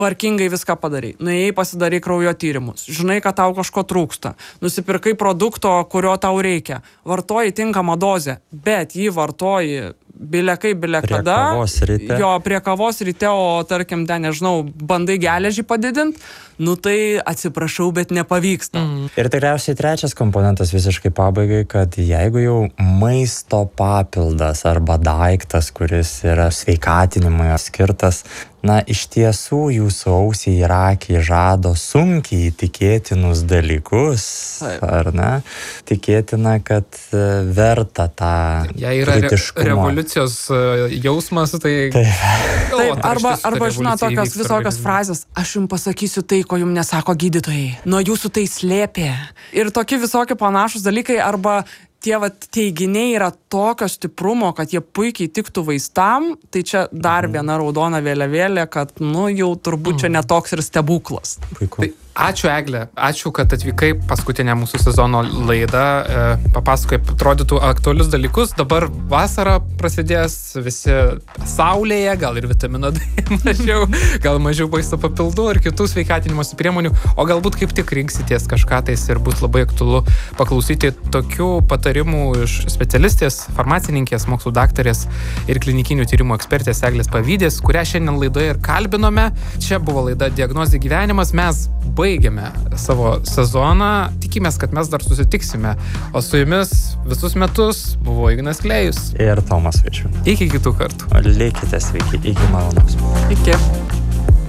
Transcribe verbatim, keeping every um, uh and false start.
tvarkingai viską padarai. Nuėjai pasidarai kraujo tyrimus. Žinai, kad tau kažko trūksta. Nusipirkai produkto, kurio tau reikia. Vartoji tinkamą dozę, bet jį vartoji bile kaip, bile kada. Prie kavos ryte. Jo, prie kavos ryte, o tarkim, ten, nežinau, bandai geležį padidinti, nu tai atsiprašau, bet nepavyksta. Mm. Ir tikriausiai trečias komponentas visiškai pabaigai, kad jeigu jau maisto papildas arba daiktas, kuris yra sveikatinimui skirtas, na, iš tiesų jūsų ausiai ir akiai žado sunkiai tikėtinus dalykus, Taip. Ar ne? Tikėtina, kad verta tą Jei yra kritiškumą. Re revoliucijos jausmas, tai... Taip. O, Taip, arba, arba žinot, tokios visokios frazės, aš jums pasakysiu tai, ko jums nesako gydytojai, nuo jūsų tai slėpė. Ir tokie visokie panašus dalykai, arba tie vat, teiginiai yra tokio stiprumo, kad jie puikiai tiktų vaistam, tai čia dar mm. viena raudona vėliavėlė, kad, nu, jau turbūt mm. čia netoks ir stebuklas. Puiku. Tai ačiū, Egle, ačiū, kad atvykai paskutinę mūsų sezono laidą, e, papasakoji, atrodytų aktualius dalykus, dabar vasara prasidės, visi saulėje, gal ir vitamino D mažiau, gal mažiau maisto papildų ir kitų sveikatinimosi priemonių, o galbūt kaip tik rinksitės kažką tais ir bus labai aktualu paklausyti tokių patarimų iš specialistės, farmacininkės, mokslų daktarės ir klinikinių tyrimų ekspertės Eglės Pavydės, kurią šiandien laidoje ir kalbinome. Čia buvo laida Diagnozė gyvenimas, mes baigiame savo sezoną, tikimės, kad mes dar susitiksime, o su jumis visus metus buvo Ignas Klėjus ir Tomas Vaičiūnas. Iki kitų kartų. Likite sveiki, iki malonaus. Iki.